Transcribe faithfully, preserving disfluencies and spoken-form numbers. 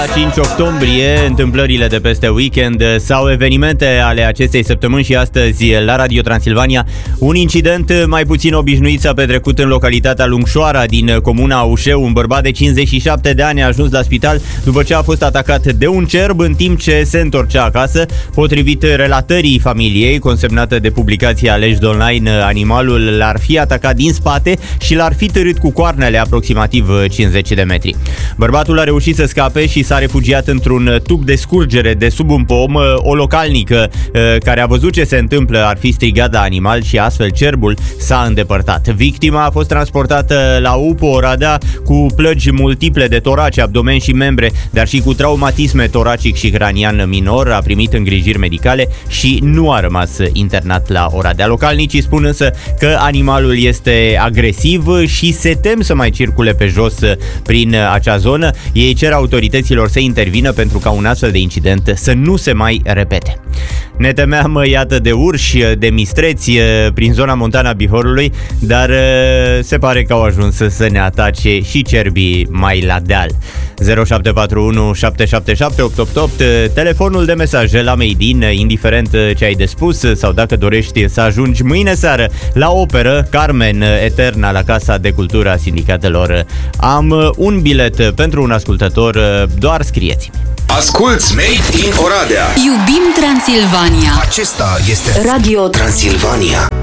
cinci octombrie, întâmplările de peste weekend sau evenimente ale acestei săptămâni și astăzi la Radio Transilvania. Un incident mai puțin obișnuit s-a petrecut în localitatea Lungșoara din comuna Ușeu. Un bărbat de cincizeci și șapte de ani a ajuns la spital după ce a fost atacat de un cerb în timp ce se întorcea acasă. Potrivit relatării familiei, consemnată de publicația Alegi Online, animalul l-ar fi atacat din spate și l-ar fi târât cu coarnele aproximativ cincizeci de metri. Bărbatul a reușit să scape și s-a refugiat într-un tub de scurgere de sub un pom. O localnică care a văzut ce se întâmplă ar fi strigat la animal și astfel cerbul s-a îndepărtat. Victima a fost transportată la U P O Oradea cu plăgi multiple de toraci, abdomen și membre, dar și cu traumatisme toracic și cranian minor. A primit îngrijiri medicale și nu a rămas internat la Oradea. Localnicii spun însă că animalul este agresiv și se tem să mai circule pe jos prin acea zonă. Ei cer autorităților să intervină pentru ca un astfel de incident să nu se mai repete. Ne temeam, iată, de urși, de mistreți prin zona montană a Bihorului, dar se pare că au ajuns să ne atace și cerbii mai la deal. zero șapte patru unu șapte șapte șapte opt opt opt, telefonul de mesaje la Made in, indiferent ce ai de spus sau dacă dorești să ajungi mâine seară la operă Carmen Eterna la Casa de Cultură a Sindicatelor. Am un bilet pentru un ascultător, doar scrieți-mi. Asculți Made in Oradea. Iubim Transilvania. Acesta este Radio Transilvania.